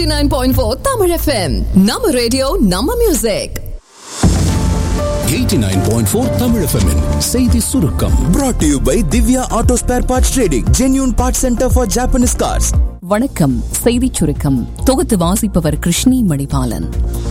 89.4 Tamil FM. Nama radio, Nama music. 89.4 Tamil FM -இன் செய்தி சுருக்கம். Brought to you by Divya Auto Spare Parts Trading, genuine parts center for Japanese cars. வணக்கம். செய்திச் சுருக்கம் தொகுத்து வாசிப்பவர் கிருஷ்ணி மணிபாலன்.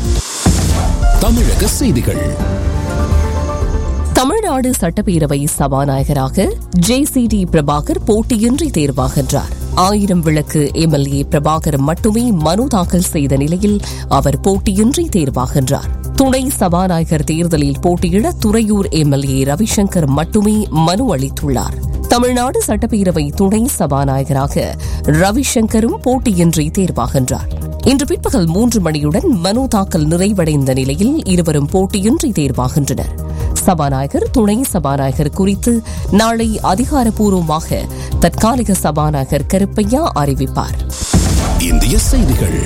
தமிழக செய்திகள். தமிழ்நாடு சட்டப்பேரவை சபாநாயகராக JCD பிரபாகர் போட்டியின்றி தேர்வாகின்றார். 1000 விளக்கு MLA பிரபாகர் மட்டுமே மனு தாக்கல் செய்த நிலையில் அவர் போட்டியின்றி தேர்வாகின்றார். துணை சபாநாயகர் தேர்தலில் போட்டியிட துறையூர் MLA ரவிசங்கர் மட்டுமே மனு அளித்துள்ளார். தமிழ்நாடு சட்டப்பேரவை துணை சபாநாயகராக ரவிசங்கரும் போட்டியின்றி தேர்வாகின்றார். இன்று பிற்பகல் 3 மணியுடன் மனு தாக்கல் நிறைவடைந்த நிலையில் இருவரும் போட்டியின்றி தேர்வாகின்றனர். சபாநாயகர் துணை சபாநாயகர் குறித்து நாளை அதிகாரப்பூர்வமாக தற்காலிக சபாநாயகர் கருப்பையா அறிவிப்பார். இந்திய செய்திகள்.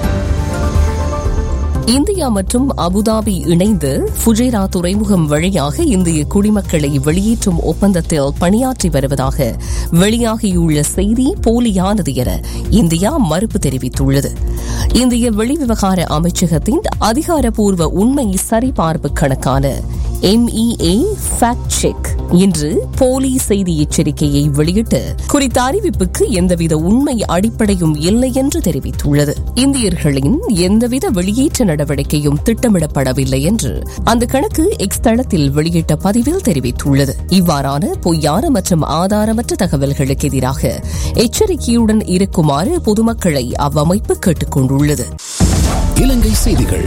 இந்தியா மற்றும் அபுதாபி இணைந்து ஃபுஜைரா துறைமுகம் வழியாக இந்திய குடிமக்களை வெளியேற்றும் ஒப்பந்தத்தில் பணியாற்றி வருவதாக வெளியாகியுள்ள செய்தி போலியானது என இந்தியா மறுப்பு தெரிவித்துள்ளது. இந்திய வெளிவிவகார அமைச்சகத்தின் அதிகாரப்பூர்வ உண்மை சரிபார்ப்பு கணக்கான MEA Fact Check இன்று போலி செய்தி எச்சரிக்கையை வெளியிட்டு குறித்த அறிவிப்புக்கு எந்தவித உண்மை அடிப்படையும் இல்லை என்று தெரிவித்துள்ளது. இந்தியர்களின் எந்தவித வெளியேற்ற நடவடிக்கையும் திட்டமிடப்படவில்லை என்று அந்த கணக்கு எக்ஸ் தளத்தில் வெளியிட்ட பதிவில் தெரிவித்துள்ளது. இவ்வாறான பொய்யான மற்றும் ஆதாரமற்ற தகவல்களுக்கு எதிராக எச்சரிக்கையுடன் இருக்குமாறு பொதுமக்களை அவ்வமைப்பு கேட்டுக் கொண்டுள்ளது. இலங்கை செய்திகள்.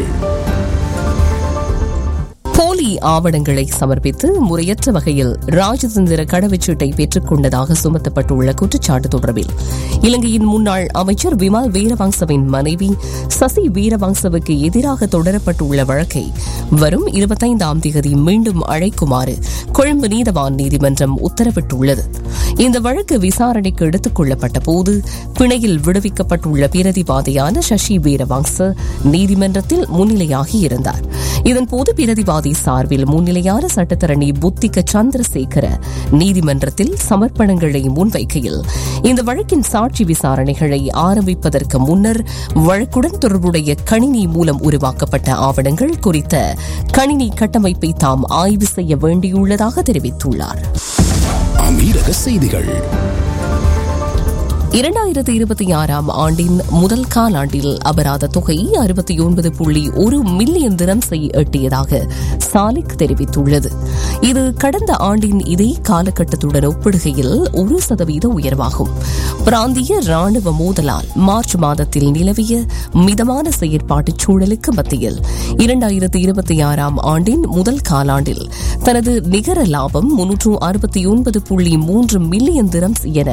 போலி ஆவணங்களை சமர்ப்பித்து முறையற்ற வகையில் ராஜதந்திர கடவுச்சீட்டை பெற்றுக் கொண்டதாக சுமத்தப்பட்டுள்ள குற்றச்சாட்டு தொடர்பில் இலங்கையின் முன்னாள் அமைச்சர் விமல் வீரவங்சவின் மனைவி சசி வீரவங்சவுக்கு எதிராக தொடரப்பட்டுள்ள வழக்கை வரும் 25ஆம் தேதி மீண்டும் அழைக்குமாறு கொழும்பு நீதவான் நீதிமன்றம் உத்தரவிட்டுள்ளது. இந்த வழக்கு விசாரணைக்கு எடுத்துக் கொள்ளப்பட்ட போது பிணையில் விடுவிக்கப்பட்டுள்ள பிரதிவாதியான சசி வீரவங்ச நீதிமன்றத்தில் முன்னிலையாகியிருந்தார். இதன்போது பிரதிவாதி சார்பில் முன்னிலையான சட்டத்தரணி புத்திக சந்திரசேகர நீதிமன்றத்தில் சமர்ப்பணங்களை முன்வைக்கையில் இந்த வழக்கின் சாட்சி விசாரணைகளை ஆரம்பிப்பதற்கு முன்னர் வழக்குடன் தொடர்புடைய கணினி மூலம் உருவாக்கப்பட்ட ஆவணங்கள் குறித்த கணினி கட்டமைப்பை தாம் ஆய்வு செய்ய வேண்டியுள்ளதாக தெரிவித்துள்ளார். அமீரக செய்திகள். 2026ஆம் ஆண்டின் முதல் காலாண்டில் அபராத தொகை 69.1 மில்லியன் திரம்ஸை எட்டியதாக சாலிக் தெரிவித்துள்ளது. இது கடந்த ஆண்டின் இதே காலகட்டத்துடன் ஒப்பிடுகையில் 1% உயர்வாகும். பிராந்திய ராணுவ மோதலால் மார்ச் மாதத்தில் நிலவிய மிதமான செயற்பாட்டு சூழலுக்கு மத்தியில் 2026ஆம் ஆண்டின் முதல் காலாண்டில் தனது நிகர லாபம் 369.3 மில்லியன் திரம்ஸ் என